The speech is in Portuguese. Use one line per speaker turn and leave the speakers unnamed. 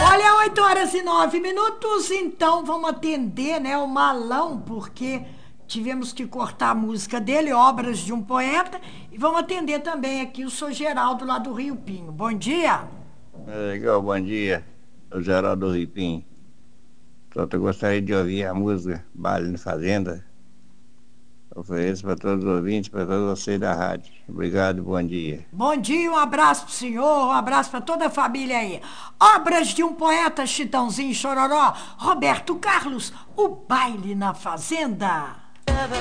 Olha, 8h09, então vamos atender, né, o Malão, porque tivemos que cortar a música dele, Obras de um Poeta, e vamos atender também aqui o Sr. Geraldo lá do Rio Pinho. Bom dia.
Legal, bom dia. O Geraldo Ripim. Só eu gostaria de ouvir a música Baile na Fazenda. Ofereço para todos os ouvintes, para todos vocês da rádio. Obrigado, bom dia.
Bom dia, um abraço pro senhor, um abraço para toda a família aí. Obras de um Poeta, Chitãozinho Chororó, Roberto Carlos, O Baile na Fazenda.